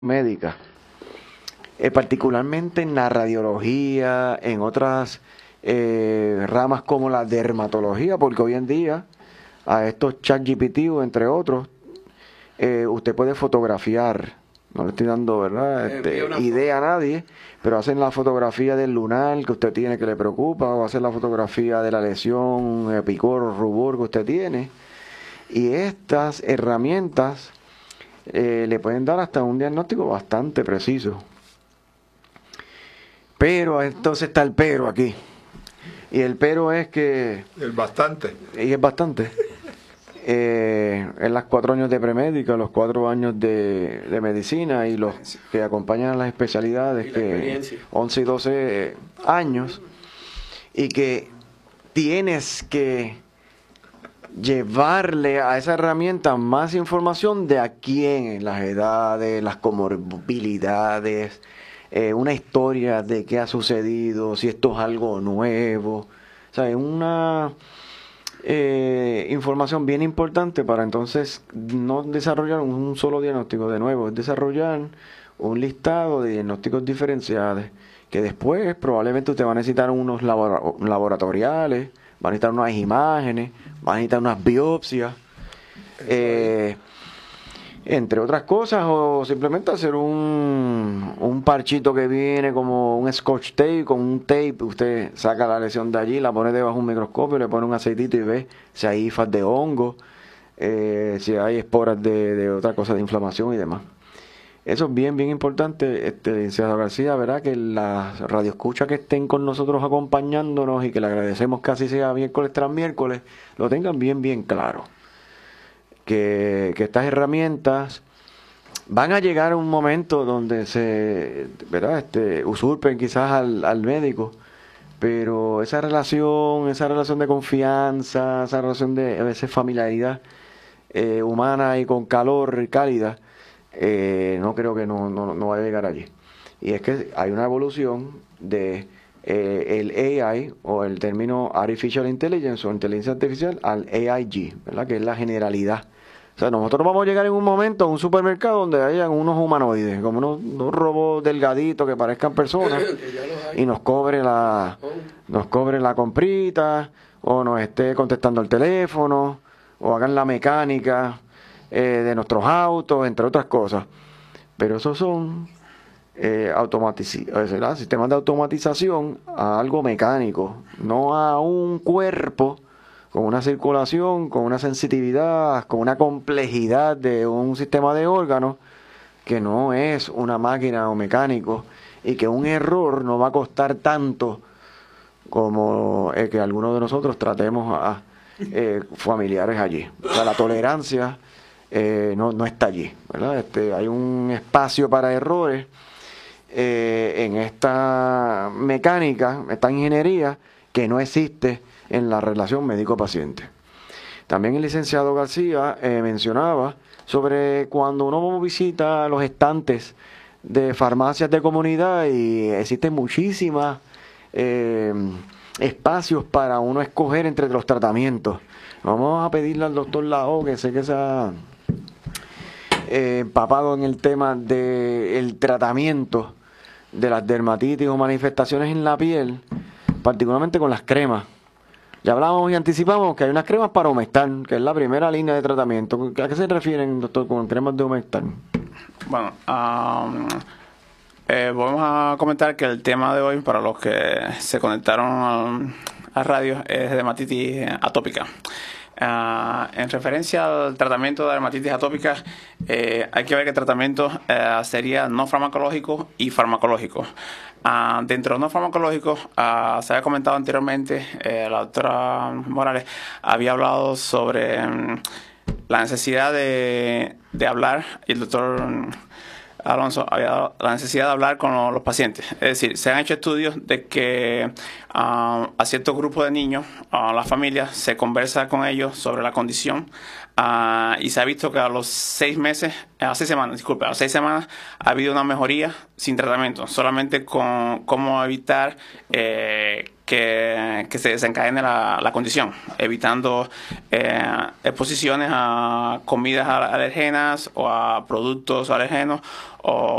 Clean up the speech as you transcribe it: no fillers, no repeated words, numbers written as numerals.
médica, particularmente en la radiología, en otras ramas como la dermatología, porque hoy en día a estos ChatGPT, entre otros, usted puede fotografiar, no le estoy dando, ¿verdad?, idea a nadie, pero hacen la fotografía del lunar que usted tiene que le preocupa, o hacen la fotografía de la lesión, picor o rubor que usted tiene, y estas herramientas le pueden dar hasta un diagnóstico bastante preciso. Pero entonces está el pero aquí. Y el pero es que... El bastante. Y es bastante. En los 4 años de premédica, los 4 años de medicina y los que acompañan a las especialidades, que 11 y 12 años, y que tienes que llevarle a esa herramienta más información de a quién, las edades, las comorbilidades, una historia de qué ha sucedido, si esto es algo nuevo, o sea, una información bien importante para entonces no desarrollar un solo diagnóstico de nuevo, es desarrollar un listado de diagnósticos diferenciados que después probablemente usted va a necesitar unos laboratoriales, va a necesitar unas imágenes, va a necesitar unas biopsias, entre otras cosas, o simplemente hacer un parchito que viene como un scotch tape, con un tape, usted saca la lesión de allí, la pone debajo de un microscopio, le pone un aceitito y ve si hay hifas de hongo, si hay esporas de otra cosa de inflamación y demás. Eso es bien, bien importante, licenciado García, ¿verdad? Que las radioescuchas que estén con nosotros acompañándonos y que le agradecemos que así sea miércoles tras miércoles, lo tengan bien, bien claro. Que estas herramientas van a llegar a un momento donde se, ¿verdad?, usurpen quizás al médico, pero esa relación de confianza, esa relación de a veces familiaridad humana y con calor y cálida, no creo que no va a llegar allí. Y es que hay una evolución de el AI, o el término Artificial Intelligence o inteligencia artificial, al AIG, ¿verdad?, que es la generalidad. O sea, nosotros vamos a llegar en un momento a un supermercado donde hayan unos humanoides, como unos robots delgaditos que parezcan personas, y nos cobre la comprita, o nos esté contestando el teléfono, o hagan la mecánica de nuestros autos, entre otras cosas. Pero esos son sistemas de automatización a algo mecánico, no a un cuerpo con una circulación, con una sensitividad, con una complejidad de un sistema de órganos que no es una máquina o mecánico, y que un error no va a costar tanto como que algunos de nosotros tratemos a familiares allí. O sea, la tolerancia no está allí, ¿verdad? Hay un espacio para errores en esta mecánica, esta ingeniería, que no existe en la relación médico-paciente. También el licenciado García mencionaba sobre cuando uno visita los estantes de farmacias de comunidad, y existen muchísimas espacios para uno escoger entre los tratamientos. Vamos a pedirle al doctor Lao, que sé que se ha empapado en el tema del tratamiento de las dermatitis o manifestaciones en la piel, particularmente con las cremas. Ya hablamos y anticipamos que hay unas cremas para humectar, que es la primera línea de tratamiento. ¿A qué se refieren, doctor, con cremas de humectar? Bueno, vamos a comentar que el tema de hoy, para los que se conectaron a radio, es dermatitis atópica. En referencia al tratamiento de dermatitis atópica, hay que ver que el tratamiento sería no farmacológico y farmacológico. Dentro de no farmacológicos, se había comentado anteriormente, la doctora Morales había hablado sobre la necesidad de hablar, y el doctor Alonso había dado la necesidad de hablar con los pacientes. Es decir, se han hecho estudios de que a ciertos grupos de niños, a las familias, se conversa con ellos sobre la condición, y se ha visto que a los 6 semanas ha habido una mejoría sin tratamiento, solamente con cómo evitar que que se desencadene la condición, evitando exposiciones a comidas alergenas o a productos alergenos o